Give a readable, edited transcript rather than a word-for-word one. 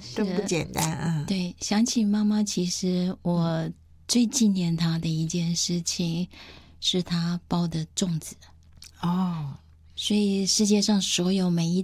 都不简单啊。 对，想起妈妈，其实我最纪念她的一件事情是她包的粽子。 哦， 所以世界上所有每一